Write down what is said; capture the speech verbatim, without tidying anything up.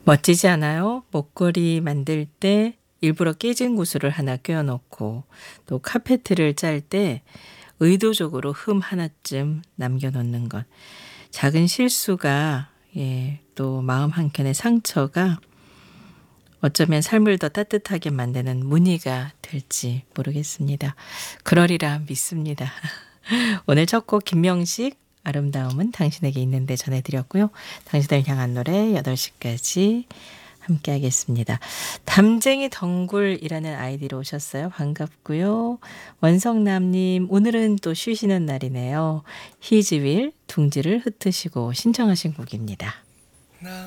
멋지지 않아요? 목걸이 만들 때 일부러 깨진 구슬을 하나 껴 넣고 또 카페트를 짤 때 의도적으로 흠 하나쯤 남겨 놓는 것. 작은 실수가 예, 또 마음 한켠의 상처가 어쩌면 삶을 더 따뜻하게 만드는 무늬가 될지 모르겠습니다. 그러리라 믿습니다. 오늘 첫 곡 김명식 아름다움은 당신에게 있는데 전해드렸고요. 당신을 향한 노래 여덟 시까지 함께 하겠습니다. 담쟁이 덩굴이라는 아이디로 오셨어요. 반갑고요. 원성남님 오늘은 또 쉬시는 날이네요. 희지윌 둥지를 흩으시고 신청하신 곡입니다.